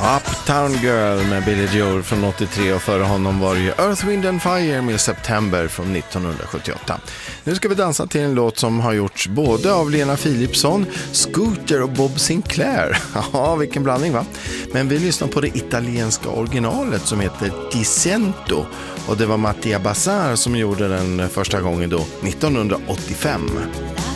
Uptown Girl med Billy Joel från 83 och före honom var det ju Earth, Wind and Fire med September från 1978. Nu ska vi dansa till en låt som har gjorts både av Lena Philipsson, Scooter och Bob Sinclair. Ja, vilken blandning va? Men vi lyssnar på det italienska originalet som heter Ti Sento och det var Mattia Bazar som gjorde den första gången då 1985.